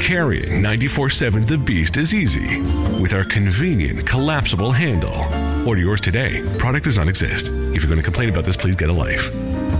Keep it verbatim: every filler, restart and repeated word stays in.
Carrying ninety-four seven The Beast is easy with our convenient collapsible handle. Order yours today. Product does not exist. If you're going to complain about this, please get a life.